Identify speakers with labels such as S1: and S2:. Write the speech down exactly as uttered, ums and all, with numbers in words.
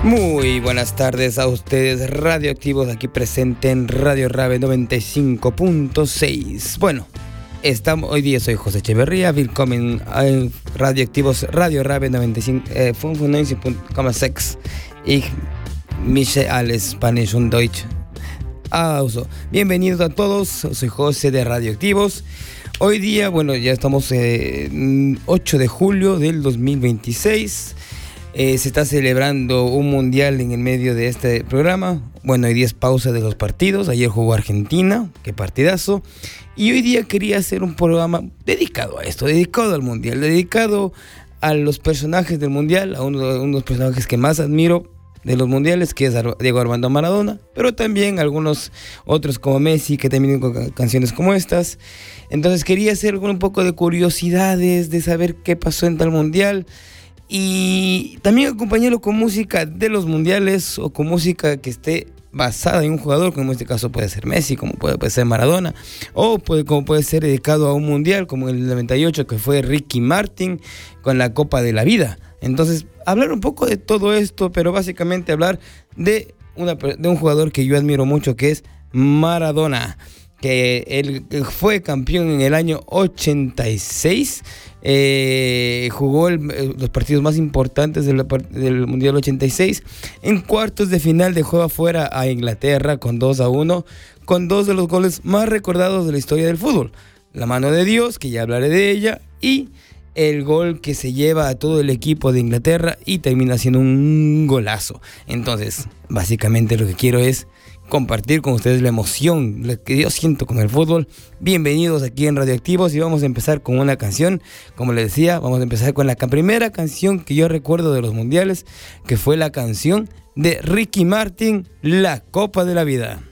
S1: Muy buenas tardes a ustedes, radioactivos, aquí presente en Radio Rabe noventa y cinco punto seis. Bueno, estamos, hoy día soy José Echeverría, willkommen a Radioactivos Radio Rabe noventa y cinco punto seis. Ich mische alles Spanish und Deutsch. Also, bienvenidos a todos, soy José de Radioactivos. Hoy día, bueno, ya estamos eh, ocho de julio del dos mil veintiséis. Eh, se está celebrando un mundial en el medio de este programa. Bueno, hoy día es pausa de los partidos. Ayer jugó Argentina, qué partidazo. Y hoy día quería hacer un programa dedicado a esto, dedicado al mundial, dedicado a los personajes del mundial, a uno, uno de los personajes que más admiro de los mundiales, que es Diego Armando Maradona, pero también algunos otros como Messi, que también tienen canciones como estas. Entonces quería hacer un poco de curiosidades, de saber qué pasó en tal mundial, y también acompañarlo con música de los mundiales o con música que esté basada en un jugador, como en este caso puede ser Messi, como puede, puede ser Maradona, o puede, como puede ser dedicado a un mundial, como en el noventa y ocho, que fue Ricky Martin con la Copa de la Vida. Entonces, hablar un poco de todo esto, pero básicamente hablar de, una, de un jugador que yo admiro mucho, que es Maradona, que él fue campeón en el año ochenta y seis, eh, jugó el, los partidos más importantes del, del Mundial ochenta y seis. En cuartos de final dejó afuera a Inglaterra con dos a uno, con dos de los goles más recordados de la historia del fútbol: la mano de Dios, que ya hablaré de ella, y el gol que se lleva a todo el equipo de Inglaterra y termina siendo un golazo. Entonces, básicamente lo que quiero es compartir con ustedes la emoción, lo que yo siento con el fútbol. Bienvenidos aquí en Radioactivos, y vamos a empezar con una canción. Como les decía, vamos a empezar con la primera canción que yo recuerdo de los mundiales, que fue la canción de Ricky Martin, La Copa de la Vida.